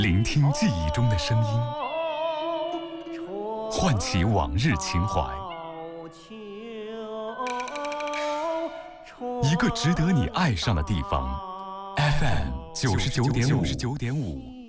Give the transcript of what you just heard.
聆听记忆中的声音，唤起往日情怀。一个值得你爱上的地方，FM 99.5。